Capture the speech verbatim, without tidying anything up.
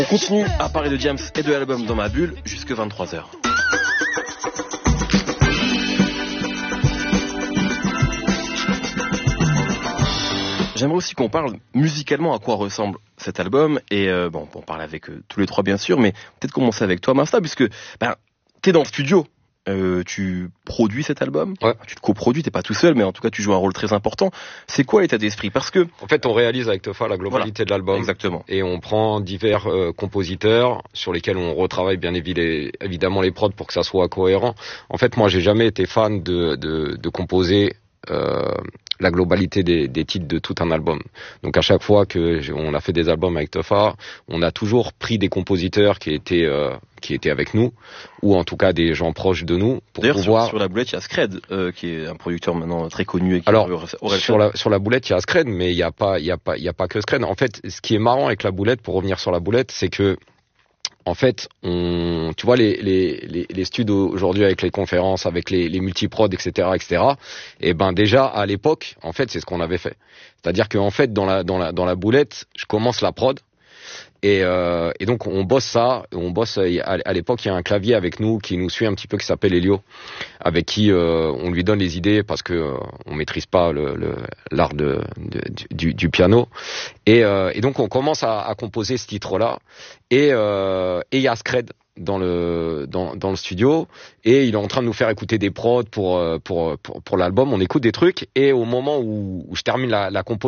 On continue à parler de Diams et de l'album Dans ma bulle jusque vingt-trois heures. J'aimerais aussi qu'on parle musicalement à quoi ressemble cet album et euh, bon, on parle avec euh, tous les trois bien sûr, mais peut-être commencer avec toi, Masta, puisque ben t'es dans le studio, euh, tu produis cet album, ouais. Tu te coproduis, t'es pas tout seul, mais en tout cas tu joues un rôle très important. C'est quoi l'état d'esprit? Parce que en fait, on réalise avec Teufa la globalité voilà, de l'album, exactement, et on prend divers euh, compositeurs sur lesquels on retravaille bien évidemment les prods pour que ça soit cohérent. En fait, moi, j'ai jamais été fan de de, de composer Euh, la globalité des, des titres de tout un album. Donc à chaque fois que on a fait des albums avec Teufa, on a toujours pris des compositeurs qui étaient euh, qui étaient avec nous, ou en tout cas des gens proches de nous, pour D'ailleurs, pouvoir. Sur, sur la boulette, il y a Scred, euh, qui est un producteur maintenant très connu. Et qui Alors aurait sur la sur la boulette, il y a Scred, mais il y a pas il y a pas il y a pas que Scred. En fait, ce qui est marrant avec la boulette, pour revenir sur la boulette, c'est que en fait, on, tu vois, les, les, les, les studios aujourd'hui avec les conférences, avec les, les multiprods, et cetera, et cetera. Et ben, déjà, à l'époque, en fait, c'est ce qu'on avait fait. C'est-à-dire qu'en fait, dans la, dans la, dans la boulette, je commence la prod. Et, euh, et donc, on bosse ça. On bosse, à, à l'époque, il y a un clavier avec nous qui nous suit un petit peu, qui s'appelle Elio, avec qui, euh, on lui donne les idées parce que, euh, on maîtrise pas le, le, l'art de, de, du, du piano. Et, euh, et donc, on commence à, à composer ce titre-là. Et, euh, et il y a Scred dans le dans dans le studio, et il est en train de nous faire écouter des prods pour pour pour, pour l'album. On écoute des trucs, et au moment où, où je termine la, la compo